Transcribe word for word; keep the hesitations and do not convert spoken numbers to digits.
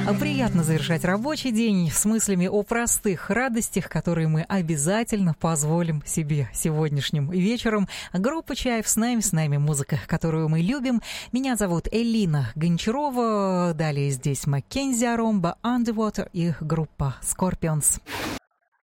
Приятно завершать рабочий день с мыслями о простых радостях, которые мы обязательно позволим себе сегодняшним вечером. Группа «Чаев» с нами, с нами музыка, которую мы любим. Меня зовут Элина Гончарова. Далее здесь Маккензи Аромба, Underwater и группа Scorpions.